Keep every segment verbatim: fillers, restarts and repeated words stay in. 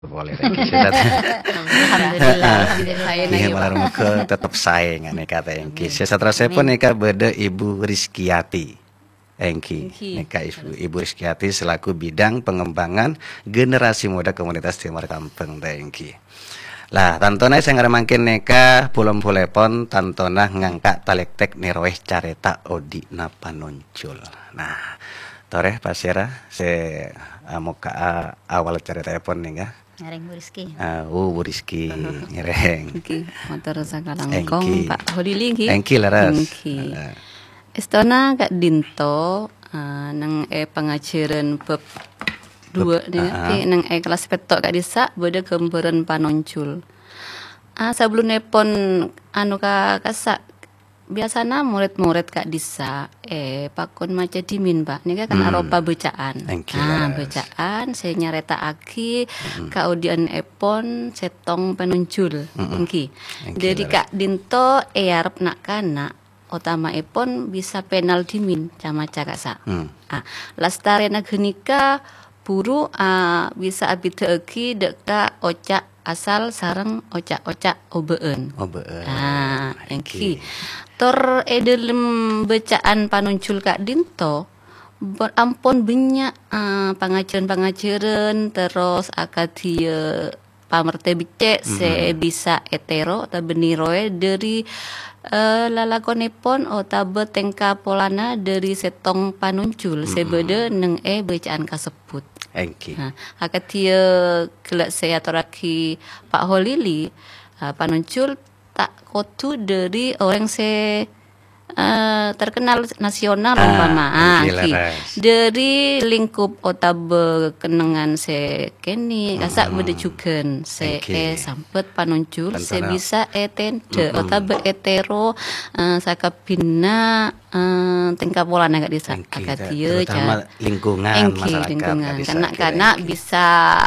Boleh lagi sudah. Alhamdulillah, alhamdulillah saya Iya naya malah Pak. muka tetap saing ane kata engki. Saya terasa pun neka beda Ibu Rizkyati. Engki, Engki. neka Ibu, Ibu Rizkyati selaku bidang pengembangan generasi muda komunitas Timur Kampung teh engki. Lah, tantona saya ngaremangkin neka pulem pulepon tantona ngangkat talektek nirweh careta odi napa noncul. Nah, toreh pasira se muka awal careta pon nih Ngareng Bu Rizky. Uh, oh, Bu Rizky, ngereng. Engki, motor sakalangkong Engki. Pak Holili engki. Engki laras. Engki. Uh, Estona Kak Dinto uh, nang e pengajaran bab dua nih uh, uh, nang e kelas petok Kak Disa beda kemberan panoncul. Ah sebelum nepon anu ka kasak biasanya murid-murid Kak Disa eh pakon maca dimin Pak ini kan Hmm. aropa bacaan. Engki Ah laras. bacaan saya nyareta aki kaudian epon setong penuncul engki. Engki Jadi laras. Kak Dinto e arep nak kana utama epon bisa penal dimin cama cakasa. Hmm. Ah lastare nagenika puru ah, bisa abite eki deka ocak asal sareng ocak-ocak obeun. Oh, beul. Ah, Engki. engki. Tor e dalam bacaan panuncul Kak Dinto ber- ampun banyak ah, pengajaran-pengajaran terus akadia pamerte bicek se bisa etero ta beniroe dari eh, lalakonepon otabe tengka polana dari setong panuncul sebeda neng e bacaan kasebut. Engki. Nah, akatia kelak saya toraki Pak Holili uh, panuncul tak kotu dari orang se uh, terkenal nasional Ah, umpama ah, engki ki. laras. Dari lingkup otabe kenangan se keni kasak beda juga se Engki. e sampet panuncul se Tentana. bisa etende otabe etero uh, sakapina uh, tingkah pola naga desa Engki. akatia Terutama lingkungan Engki masyarakat. lingkungan Kak Disa, karena kira karena engki. bisa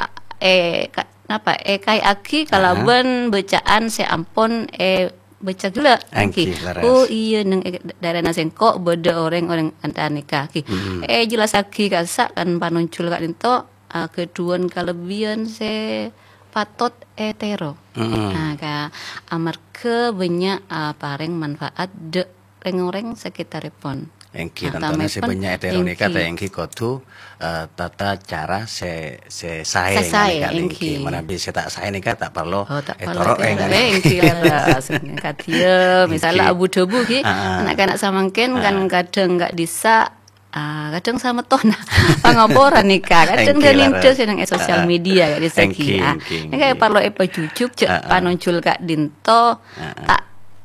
eh ka- apa eh kai aki kalaban bacaan se ampon eh baca gula Engki, engki laras. oh iya neng eh, daerah nasengko beda orang orang antanika ki eh jelas aki kasak kan panuncul kak dinto ah, keduan kelebihan se patot etero Mm-mm. nah ka amarga banyak ah, pareng manfaat de reng-reng sekitar pon. Engki Nah, tantona tamai pun sebanyak eteronika engki. teh engki kotu uh, tata cara se se sae Sesae, ngane engki. engki. Mana bisa tak sae nika tak perlu Oh tak etoro pala eh ngane. engki laras katia misalnya Engki. abu debu ki Ah. anak-anak samangken kan kadang nggak bisa ah kadang sama tona pangaboran nikah kadang Engki dan laras. intes yang e sosial Ah. media ya di Engki, segi ah engki, ini kayak engki. perlu epa jujuk cek Ah, ah. panuncul Kak Dinto tak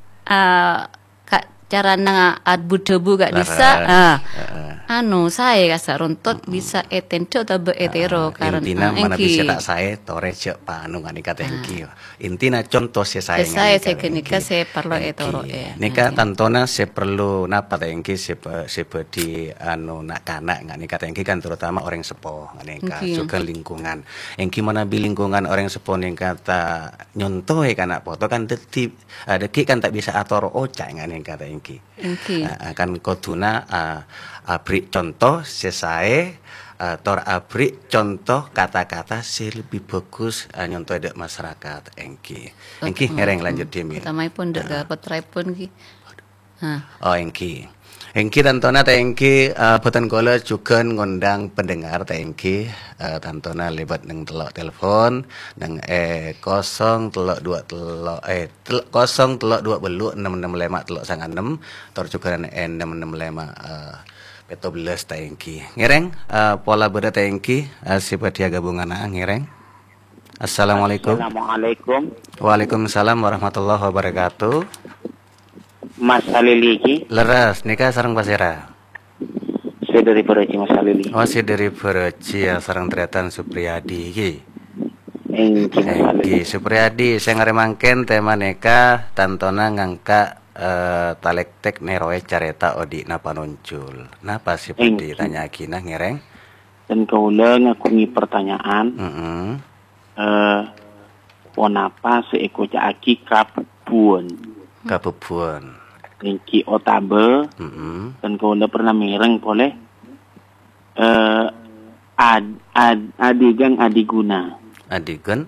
ah, kak cara nang abu debu Kak Disa Laras. ah Heeh. anu saya kasar runtot bisa etento atau be etero karena Intina ah, mana engki. bisa tak sae tore cek panu ngani kata engki. Intina contoh se sae Saya ngani saya kata kenika engki. saya perlu Engki. etoro eh. Nika tantona se perlu napa ta engki se seperti anu nak kanak ngani kata engki kan terutama orang sepo ngani ka Engki. juga lingkungan. Engki mana bi lingkungan orang sepo ning kata nyontoh e kana foto kan deti deki kan tak bisa ator oca ngani kata engki. Engki. Ah, kan koduna uh, abri contoh sesae uh, tor abri contoh kata-kata si lebih bagus uh, nyontoh dek masyarakat engki engki ngereng lanjut demi Pertama pun dek dapat pun ki. Hah. oh engki engki tantona teh engki uh, boten kula juga ngundang pendengar teh engki uh, tantona lewat neng telok telepon neng eh kosong telok dua telok eh telok kosong telok dua belu enam enam lima telok sangat enam tor juga eh enam enam lima uh, peto belas teh engki ngereng uh, pola beda teh engki uh, siapa dia gabungan ah ngereng. Assalamualaikum. Assalamualaikum. Waalaikumsalam warahmatullahi wabarakatuh. Mas Halili ki, Leras nikah sareng pasira. saya dari Peraci Mas Halili. Masih dari Beroci ya sareng Triatan Supriyadi iki. Engki Mas Halili. Iki Supriyadi saya ngaremangken tema neka tantona ngangka eh, talektek neroe careta odi napa noncul. Napa sih pedi Engki. tanya kina ngereng? Dan kaula ngakungi pertanyaan, Heeh. eh, onapa seeko caaki kapuan. Kabubuan. Engki otabe, Heeh. dan kaula pernah mireng boleh eh ad, ad, adigang adiguna. adigen